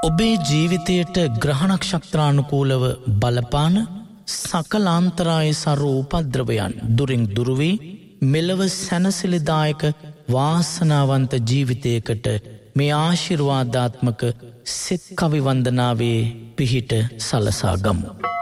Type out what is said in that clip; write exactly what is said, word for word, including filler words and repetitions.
ඔබේ ජීවිතයට ග්‍රහ නක්ෂත්‍රානුකූලව බලපාන සකලාන්තරාය සරු උපද්‍රවයන් දුරින් දුරු වී මෙලව සැනසිලිදායක වාසනාවන්ත ජීවිතයකට මේ ආශිර්වාදාත්මක සෙත් කවි වන්දනාවේ පිහිට සලසා ගමු.